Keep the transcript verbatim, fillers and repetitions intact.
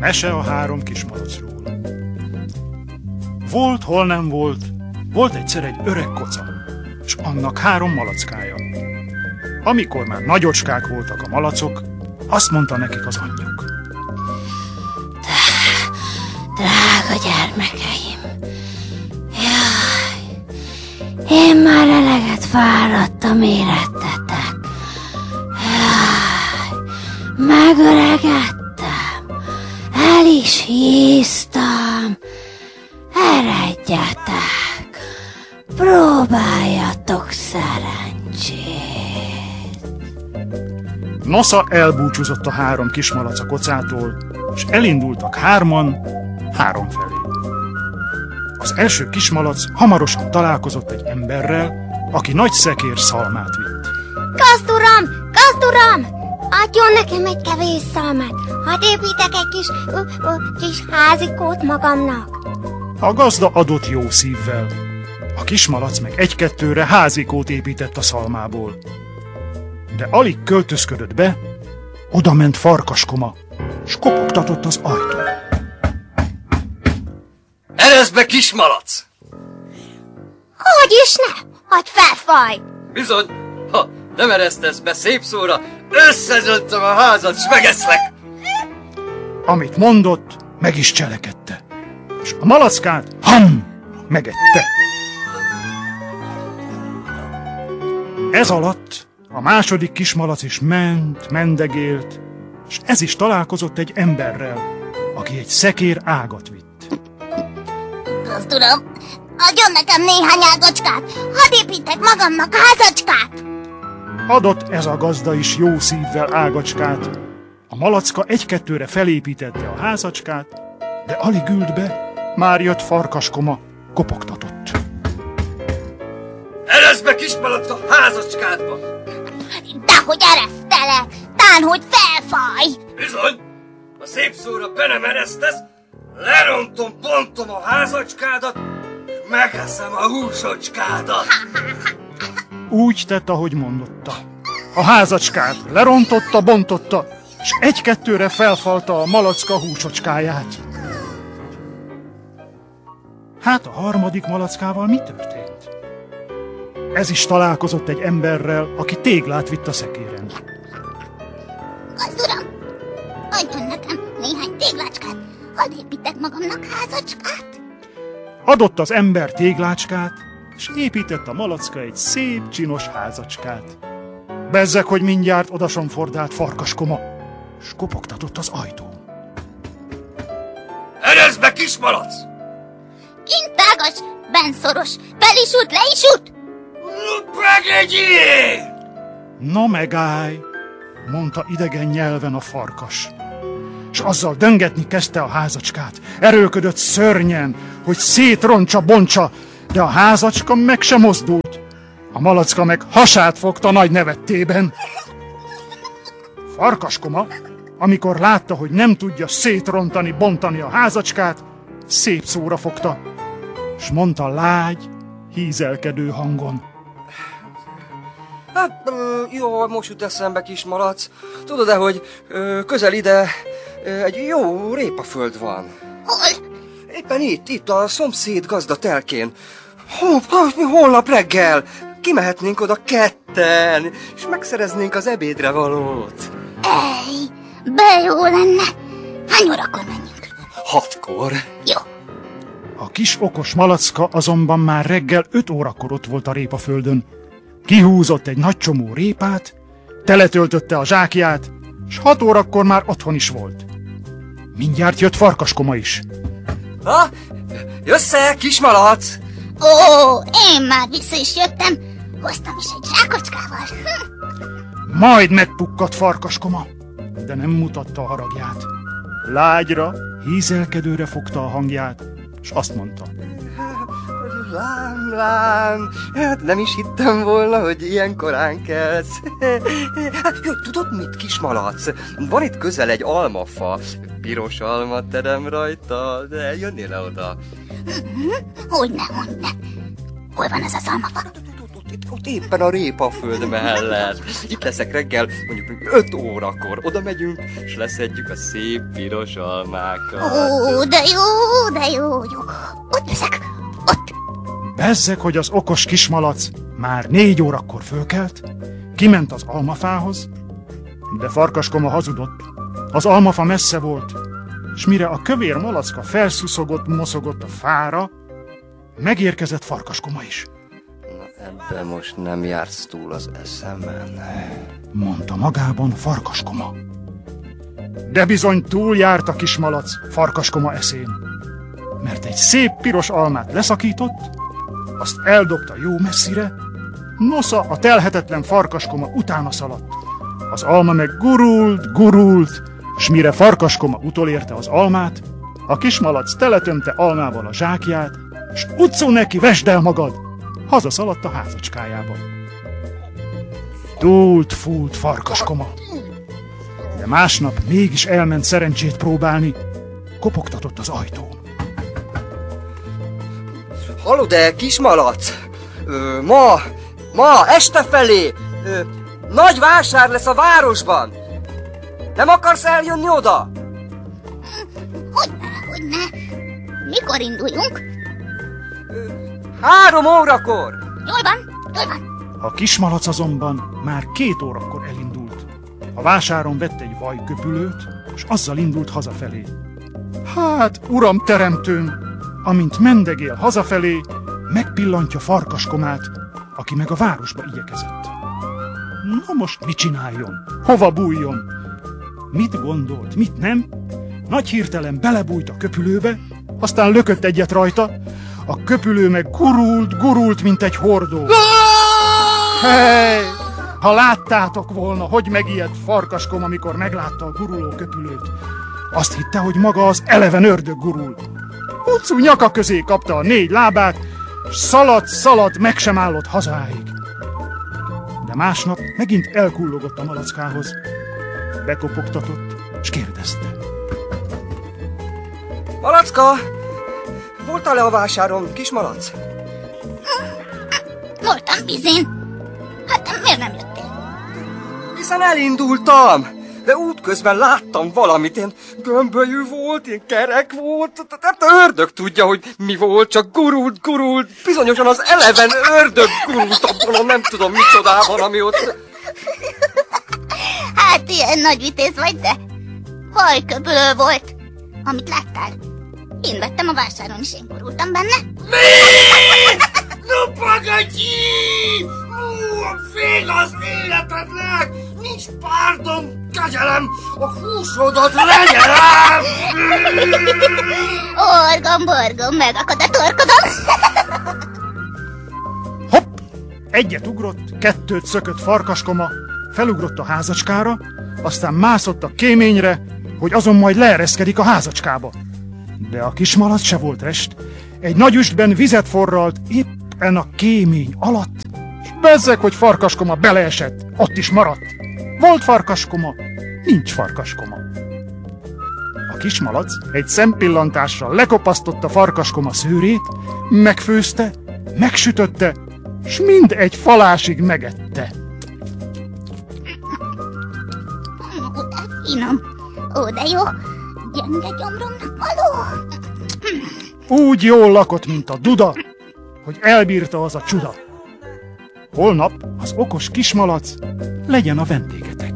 Mese a három kismalacról. Volt, hol nem volt, volt egyszer egy öreg koca, és annak három malackája. Amikor már nagyocskák voltak a malacok, azt mondta nekik az anyjuk. Drága gyermekeim, jaj, én már eleget fáradtam, érettetek. Jaj, megöregedtem, el is híztam. Eredjetek, próbáljatok szerencsét. Nosza elbúcsúzott a három kismalac a kocától, és elindultak hárman, három felé. Az első kismalac hamarosan találkozott egy emberrel, aki nagy szekér szalmát vitt. Gazduram, gazduram, adjon nekem egy kevés szalmát, hadd építek egy kis, ö, ö, kis házikót magamnak. A gazda adott jó szívvel. A kismalac meg egy-kettőre házikót épített a szalmából. De alig költözködött be, oda ment Farkaskoma, s kopogtatott az ajtón. Ereszd be, kismalac! Hogy is ne, hadd felfaj! Bizony, ha nem eresztesz be szép szóra, összezöntöm a házat, s megeszlek! Amit mondott, meg is cselekedte, és a malackát, ham, megette. Ez alatt a második kismalac is ment, mendegélt, és ez is találkozott egy emberrel, aki egy szekér ágat vitt. Gazduram, adjon nekem néhány ágacskát, hadd építek magamnak házacskát! Adott ez a gazda is jó szívvel ágacskát. A malacka egy-kettőre felépítette a házacskát, de alig ült be, már jött Farkaskoma, kopogtatott. Ereszd be, kismalac, a házacskádba! Dehogy eresztelek, tán, hogy felfaj! Bizony, ha szép szóra be nem eresztesz, lerontom, bontom a házacskádat, megeszem a húsocskádat. Úgy tett, ahogy mondotta. A házacskát lerontotta, bontotta, és egy-kettőre felfalta a malacka húsocskáját. Hát a harmadik malackával mi történt? Ez is találkozott egy emberrel, aki téglát vitt a szekéren. Gazduram, adjon nekem néhány téglácskát, hadd építek magamnak házacskát. Adott az ember téglácskát, és épített a malacka egy szép, csinos házacskát. Bezzeg, hogy mindjárt odasonfordált Farkaskoma, s kopogtatott az ajtón. Ereszd be, kismalac! Kint tágas, benszoros, fel is út, le is út! Megegyél! Na megállj, mondta idegen nyelven a farkas, s azzal döngetni kezdte a házacskát. Erőlködött szörnyen, hogy szétrontsa, bontsa, de a házacska meg sem mozdult. A malacka meg hasát fogta nagy nevettében. Farkaskoma, amikor látta, hogy nem tudja szétrontani, bontani a házacskát, szép szóra fogta, s mondta lágy, hízelkedő hangon. Hát, jó, most jut eszembe, kismalac. Tudod-e, hogy ö, közel ide ö, egy jó répaföld van? Hol? Éppen itt, itt a szomszéd gazda telkén. Hol, holnap reggel kimehetnénk oda ketten, és megszereznénk az ebédre valót. Ej, be jó lenne. Hány órakor menjünk? Hatkor. Jó. A kis okos malacka azonban már reggel öt órakor ott volt a répaföldön. Kihúzott egy nagy csomó répát, teletöltötte a zsákját, s hat órakor már otthon is volt. Mindjárt jött Farkaskoma is. Ha? Jössze, kismalac! Ó, én már vissza is jöttem. Hoztam is egy zsákocskával. Majd megpukkadt Farkaskoma, de nem mutatta a haragját. Lágyra, hízelkedőre fogta a hangját, s azt mondta. Lám, lám, hát nem is hittem volna, hogy ilyen korán kelsz. Hát, jó, tudod mit, kismalac? Van itt közel egy almafa. Piros alma terem rajta, de jönnél le oda? Hogyne, hogyne. Hol van ez az almafa? itt, ott éppen a répaföld mellett. Itt leszek reggel, mondjuk öt órakor. Oda megyünk, és leszedjük a szép piros almákat. Ó, de jó, de jó, jó. Ott leszek, ott. Bezzeg, hogy az okos kismalac már négy órakor fölkelt, kiment az almafához, de Farkaskoma hazudott. Az almafa messze volt, s mire a kövér malacka felszuszogott, moszogott a fára, megérkezett Farkaskoma is. Na, ebben most nem jársz túl az eszemen, mondta magában Farkaskoma. De bizony túljárt a kismalac Farkaskoma eszén, mert egy szép piros almát leszakított, azt eldobta jó messzire, nosza a telhetetlen Farkaskoma utána szaladt. Az alma meg gurult, gurult, s mire Farkaskoma utolérte az almát, a kismalac teletömte almával a zsákját, s utcó neki, vesd el magad! Hazaszaladt a házacskájába. Túlt fúlt Farkaskoma. De másnap mégis elment szerencsét próbálni, kopogtatott az ajtón. Hallod-e, kismalac? Ö, ma, ma, este felé, ö, nagy vásár lesz a városban. Nem akarsz eljönni oda? Hogyne, hogyne. Mikor induljunk? Három órakor. Jól van, jól van. A kismalac azonban már két órakor elindult. A vásáron vett egy vajköpülőt, és azzal indult hazafelé. Hát, uram teremtőm, amint mendegél hazafelé, megpillantja Farkaskomát, aki meg a városba igyekezett. Na most mit csináljon? Hova bújjon? Mit gondolt, mit nem? Nagy hirtelen belebújt a köpülőbe, aztán lökött egyet rajta, a köpülő meg gurult, gurult, mint egy hordó. Hey! Ha láttátok volna, hogy megijedt Farkaskoma, amikor meglátta a guruló köpülőt. Azt hitte, hogy maga az eleven ördög gurul. Ucú nyaka közé kapta a négy lábát, s szaladt, szaladt, meg sem állott hazáig. De másnap megint elkullogott a malackához. Bekopogtatott, s kérdezte. Malacka, voltál-e a vásáron, kismalac? Voltam bizén. Hát miért nem jöttél? Hiszen elindultam, de útközben láttam valamit, én gömbölyű volt, én kerek volt, tehát ördög tudja, hogy mi volt, csak gurult, gurult, bizonyosan az eleven ördög gurult abban a nem tudom micsodában, ami ott... Hát ilyen nagy vitéz vagy, de hajköpülő volt, amit láttál. Én vettem a vásáron, és én gurultam benne. Mi? No pagacsi! Vég az életednek! Nincs párdon, kegyelem! A húsodat legyelem! Orgom, borgom, megakad a torkodom. Hopp! Egyet ugrott, kettőt szökött Farkaskoma, felugrott a házacskára, aztán mászott a kéményre, hogy azon majd leereszkedik a házacskába. De a kismalac se volt rest, egy nagy üstben vizet forralt éppen a kémény alatt, s bezzeg, hogy Farkaskoma beleesett, ott is maradt. Volt Farkaskoma, nincs Farkaskoma. A kismalac egy szempillantással lekopasztotta Farkaskoma szőrét, megfőzte, megsütötte, s mind egy falásig megette. Ó, de finom, ó, de jó, gyenge gyomromnak való. Úgy jól lakott, mint a duda, hogy elbírta az a csuda. Holnap az okos kismalac legyen a vendégetek.